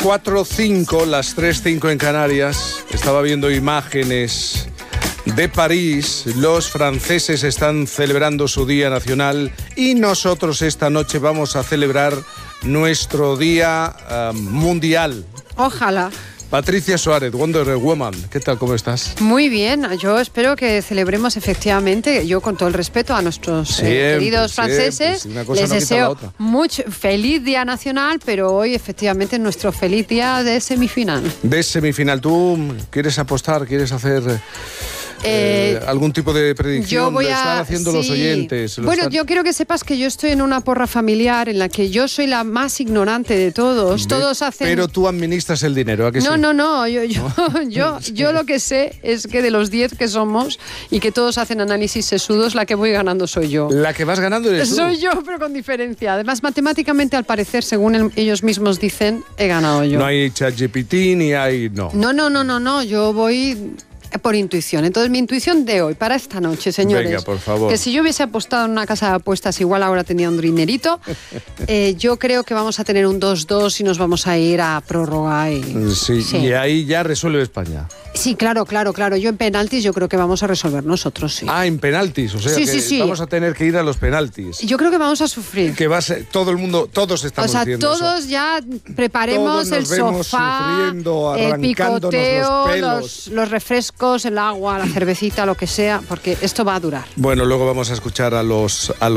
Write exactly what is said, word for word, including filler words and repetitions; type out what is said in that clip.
cuatro cinco, las tres cinco en Canarias. Estaba viendo imágenes de París. Los franceses están celebrando su Día Nacional y nosotros esta noche vamos a celebrar nuestro Día uh, Mundial. Ojalá. Patricia Suárez, Wonder Woman, ¿qué tal? ¿Cómo estás? Muy bien, yo espero que celebremos efectivamente, yo con todo el respeto a nuestros siempre, eh, queridos franceses, siempre, si les no deseo mucho feliz Día Nacional, pero hoy efectivamente es nuestro feliz día de semifinal. De semifinal, ¿tú quieres apostar, quieres hacer... Eh, eh, ¿algún tipo de predicción? Yo voy a, lo están haciendo sí. los oyentes. Bueno, están... yo quiero que sepas que yo estoy en una porra familiar en la que yo soy la más ignorante de todos. De, todos hacen... Pero tú administras el dinero, ¿a que no, sí? No, no, yo, yo, yo, sí. yo lo que sé es que de los diez que somos y que todos hacen análisis sesudos, la que voy ganando soy yo. La que vas ganando eres tú. Soy yo, pero con diferencia. Además, matemáticamente, al parecer, según el, ellos mismos dicen, he ganado yo. No hay ChatGPT ni hay... No, no, no, no, no, no. Yo voy... por intuición. Entonces, mi intuición de hoy, para esta noche, señores, venga, por favor, que si yo hubiese apostado en una casa de apuestas, igual ahora tenía un dinerito, eh, yo creo que vamos a tener un dos dos y nos vamos a ir a prórroga. Y, sí, sí, y ahí ya resuelve España. Sí, claro, claro, claro. Yo en penaltis yo creo que vamos a resolver nosotros, sí. Ah, en penaltis, o sea sí, que sí, sí. vamos a tener que ir a los penaltis. Yo creo que vamos a sufrir. Que va a ser, todo el mundo, todos estamos diciendo O sea, todos eso. ya preparemos todos nos el vemos sofá, sufriendo, el picoteo, los, pelos. Los, los refrescos, el agua, la cervecita, lo que sea, porque esto va a durar. Bueno, luego vamos a escuchar a los... A los